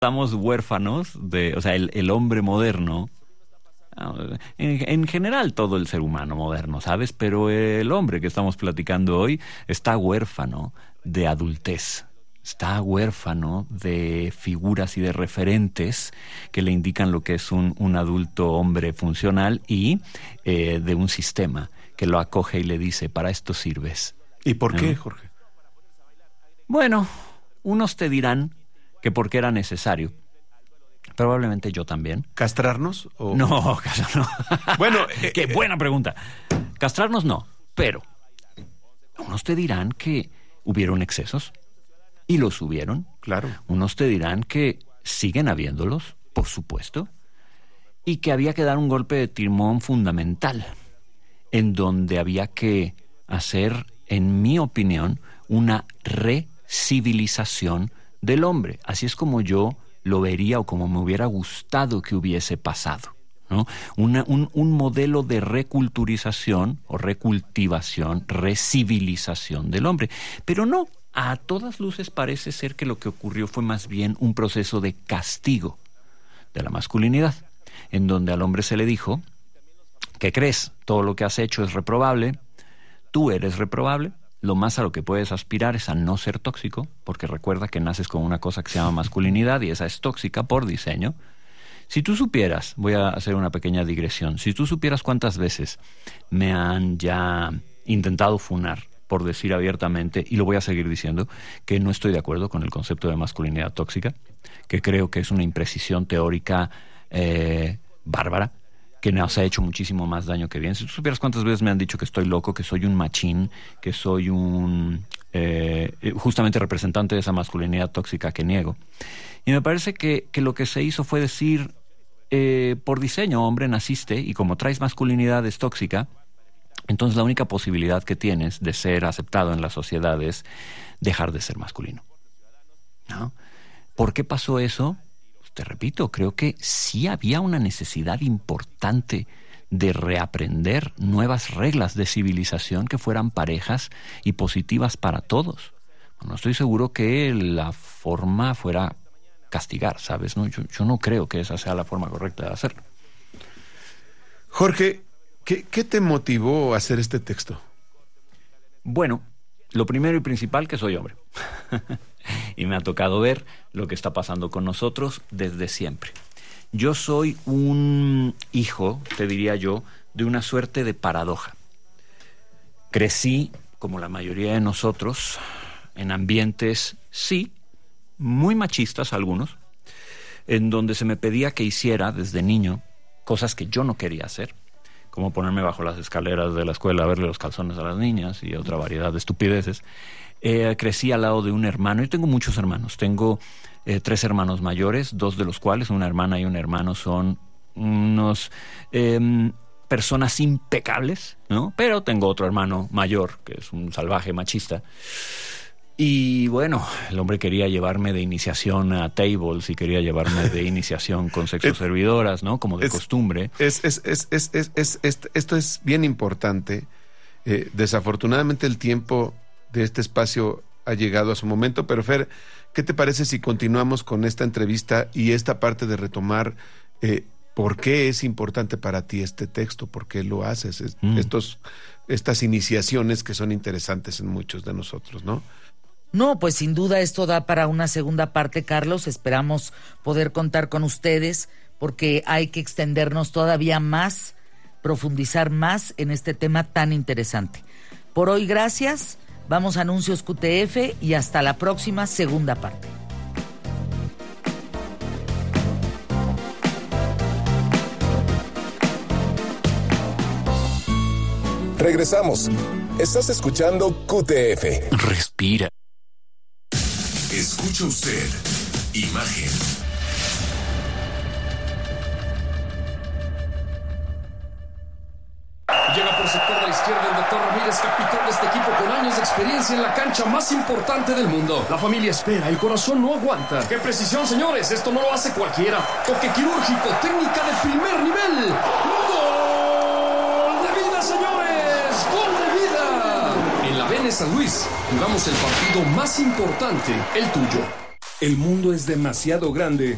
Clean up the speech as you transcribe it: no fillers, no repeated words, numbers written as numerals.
estamos huérfanos o sea, el hombre moderno, en general todo el ser humano moderno, ¿sabes? Pero el hombre que estamos platicando hoy está huérfano de adultez. Está huérfano de figuras y de referentes que le indican lo que es un adulto hombre funcional y de un sistema que lo acoge y le dice, para esto sirves. ¿Y por qué, Jorge? Bueno, unos te dirán que porque era necesario. Probablemente yo también. ¿Castrarnos? O... No, no. Bueno, qué buena pregunta. Castrarnos no, pero unos te dirán que hubieron excesos. Y los hubieron. Claro. Unos te dirán que siguen habiéndolos, por supuesto, y que había que dar un golpe de timón fundamental, en donde había que hacer, en mi opinión, una recivilización del hombre. Así es como yo lo vería o como me hubiera gustado que hubiese pasado, ¿no? Un modelo de reculturización o recultivación, recivilización del hombre. Pero no. A todas luces parece ser que lo que ocurrió fue más bien un proceso de castigo de la masculinidad, en donde al hombre se le dijo, ¿qué crees? Todo lo que has hecho es reprobable, tú eres reprobable, lo más a lo que puedes aspirar es a no ser tóxico, porque recuerda que naces con una cosa que se llama masculinidad y esa es tóxica por diseño. Si tú supieras, voy a hacer una pequeña digresión, si tú supieras cuántas veces me han ya intentado funar, por decir abiertamente, y lo voy a seguir diciendo, que no estoy de acuerdo con el concepto de masculinidad tóxica, que creo que es una imprecisión teórica bárbara, que nos ha hecho muchísimo más daño que bien. Si tú supieras cuántas veces me han dicho que estoy loco, que soy un machín, que soy un justamente representante de esa masculinidad tóxica que niego. Y me parece que lo que se hizo fue decir, por diseño, hombre, naciste, y como traes masculinidad es tóxica, entonces la única posibilidad que tienes de ser aceptado en la sociedad es dejar de ser masculino, ¿no? ¿Por qué pasó eso? Te repito, creo que sí había una necesidad importante de reaprender nuevas reglas de civilización que fueran parejas y positivas para todos. No estoy seguro que la forma fuera castigar, ¿sabes? No, yo no creo que esa sea la forma correcta de hacerlo. Jorge, ¿qué te motivó a hacer este texto? Bueno, lo primero y principal, que soy hombre. Y me ha tocado ver lo que está pasando con nosotros desde siempre. Yo soy un hijo, te diría yo, de una suerte de paradoja. Crecí, como la mayoría de nosotros, en ambientes, sí, muy machistas algunos, en donde se me pedía que hiciera desde niño cosas que yo no quería hacer, como ponerme bajo las escaleras de la escuela a verle los calzones a las niñas y otra variedad de estupideces. Crecí al lado de un hermano. Yo tengo muchos hermanos. Tengo 3 hermanos mayores, 2 de los cuales, una hermana y un hermano, son unos personas impecables, ¿no? Pero tengo otro hermano mayor, que es un salvaje machista. Y bueno, el hombre quería llevarme de iniciación a tables y quería llevarme de iniciación con sexoservidoras, ¿no? Como de costumbre. Esto es bien importante. Desafortunadamente el tiempo de este espacio ha llegado a su momento, pero Fer, ¿qué te parece si continuamos con esta entrevista y esta parte de retomar por qué es importante para ti este texto, por qué lo haces, estas iniciaciones que son interesantes en muchos de nosotros, ¿no? No, pues sin duda esto da para una segunda parte, Carlos. Esperamos poder contar con ustedes porque hay que extendernos todavía más, profundizar más en este tema tan interesante. Por hoy, gracias. Vamos a anuncios QTF y hasta la próxima segunda parte. Regresamos. Estás escuchando QTF. Respira. Escucha usted Imagen. Llega por sector de la izquierda el doctor Ramírez, capitán de este equipo con años de experiencia en la cancha más importante del mundo. La familia espera, el corazón no aguanta. ¡Qué precisión, señores! Esto no lo hace cualquiera. Toque quirúrgico, técnica de primer nivel. ¡Gol de vida, señores! ¡Gol de vida! En la BN San Luis jugamos el partido más importante, el tuyo. El mundo es demasiado grande